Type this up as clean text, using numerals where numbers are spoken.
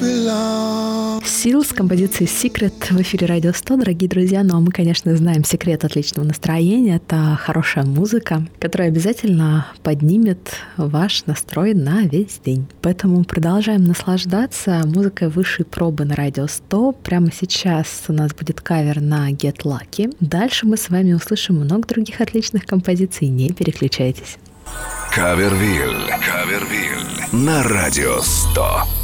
Seal с композицией Secret в эфире Радио 100, дорогие друзья. Ну а мы, конечно, знаем секрет отличного настроения. Это хорошая музыка, которая обязательно поднимет ваш настрой на весь день. Поэтому продолжаем наслаждаться музыкой высшей пробы на Радио 100. Прямо сейчас у нас будет кавер на Get Lucky. Дальше мы с вами услышим много других отличных композиций. Не переключайтесь. Кавервиль на Радио 100.